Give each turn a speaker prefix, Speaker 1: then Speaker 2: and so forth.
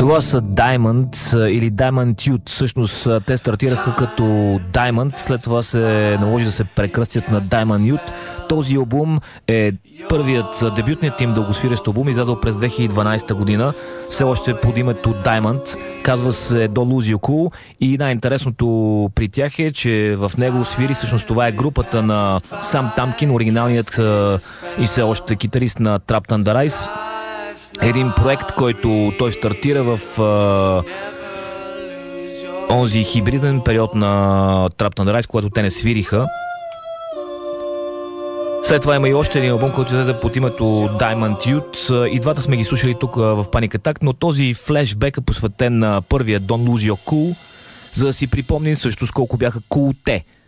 Speaker 1: Това са Diamond или Diamond Youth. Всъщност те стартираха като Diamond, след това се наложи да се прекръстят на Diamond Youth. Този албум е първият дебютният им дългосвирещ албум, излязъл през 2012 година, все още под името Diamond. Казва се Don't Lose Your Cool и най-интересното при тях е, че в него свири, всъщност това е групата на Сам Тамкин, оригиналният и все още китарист на Trapped Under Ice. Един проект, който той стартира в онзи хибриден период на Trapped Under Ice, когато те не свириха. След това има и още един албум, който излезе под името Diamond Youth. И двата сме ги слушали тук в Panic Attack, но този флешбек е посветен на първия Don't Lose Your Cool, за да си припомним също с колко бяха cool те